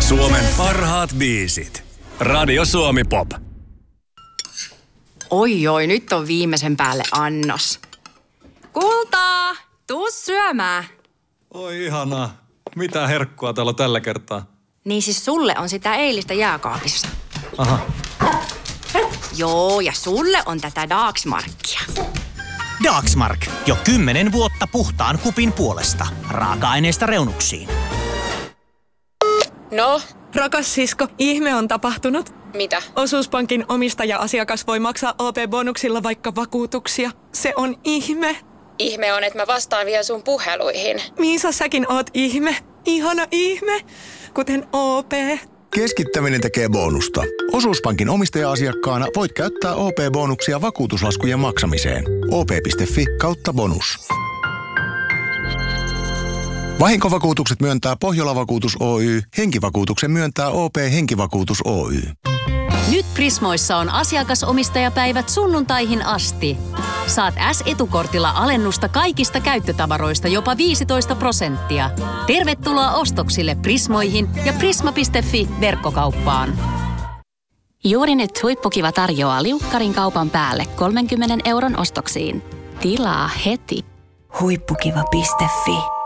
Suomen parhaat biisit. Radio Suomi Pop. Oi, nyt on viimeisen päälle annos. Kultaa, tuu syömään. Oi ihanaa. Mitä herkkua täällä tällä kertaa? Niin siis sulle on sitä eilistä jääkaapissa. Aha. Joo, ja sulle on tätä Dagsmarkia. Dagsmark. Jo 10 vuotta puhtaan kupin puolesta. Raaka-aineista reunuksiin. No? Rakas sisko, ihme on tapahtunut. Mitä? Osuuspankin omistaja-asiakas voi maksaa OP-bonuksilla vaikka vakuutuksia. Se on ihme. Ihme on, että mä vastaan vielä sun puheluihin. Miisa, säkin oot ihme. Ihana ihme. Kuten OP. Keskittäminen tekee bonusta. Osuuspankin omistaja-asiakkaana voit käyttää OP-bonuksia vakuutuslaskujen maksamiseen. op.fi/bonus. Vahinkovakuutukset myöntää Pohjola-vakuutus Oy. Henkivakuutuksen myöntää OP Henkivakuutus Oy. Nyt Prismoissa on asiakasomistajapäivät sunnuntaihin asti. Saat S-etukortilla alennusta kaikista käyttötavaroista jopa 15%. Tervetuloa ostoksille Prismoihin ja prisma.fi-verkkokauppaan. Juuri nyt Huippukiva tarjoaa liukkarin kaupan päälle 30 € ostoksiin. Tilaa heti. Huippukiva.fi